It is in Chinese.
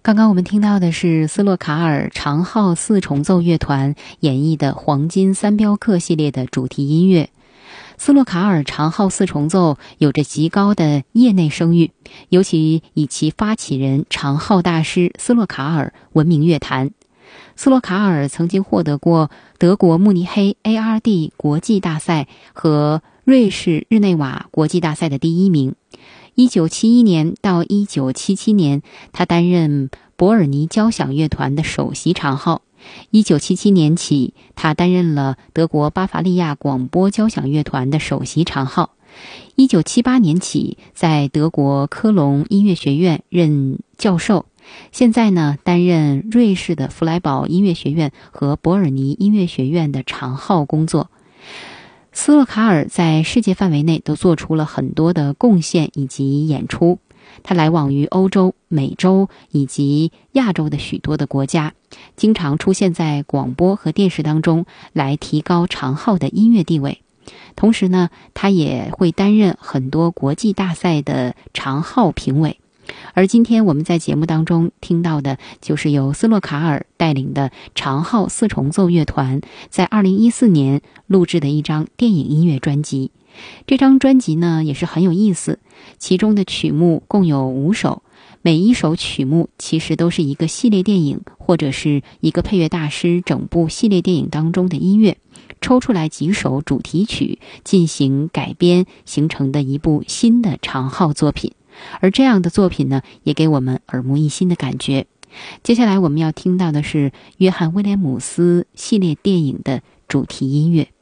刚刚我们听到的是斯洛卡尔长号四重奏乐团演绎的黄金三镖客系列的主题音乐。斯洛卡尔长号四重奏有着极高的业内声誉，尤其以其发起人长号大师斯洛卡尔闻名乐坛。斯洛卡尔曾经获得过德国慕尼黑 ARD 国际大赛和瑞士日内瓦国际大赛的第1名。1971年到1977年，他担任伯尔尼交响乐团的首席长号。1977年起，他担任了德国巴伐利亚广播交响乐团的首席长号。1978年起，在德国科隆音乐学院任教授。现在呢，担任瑞士的弗莱堡音乐学院和伯尔尼音乐学院的长号工作。斯洛卡尔在世界范围内都做出了很多的贡献以及演出，他来往于欧洲、美洲以及亚洲的许多的国家，经常出现在广播和电视当中，来提高长号的音乐地位。同时呢，他也会担任很多国际大赛的长号评委。而今天我们在节目当中听到的就是由斯洛卡尔带领的长号四重奏乐团在2014年录制的一张电影音乐专辑。这张专辑呢也是很有意思，其中的曲目共有5首，每一首曲目其实都是一个系列电影或者是一个配乐大师整部系列电影当中的音乐，抽出来几首主题曲进行改编，形成的一部新的长号作品。而这样的作品呢，也给我们耳目一新的感觉。接下来我们要听到的是约翰威廉姆斯系列电影的主题音乐。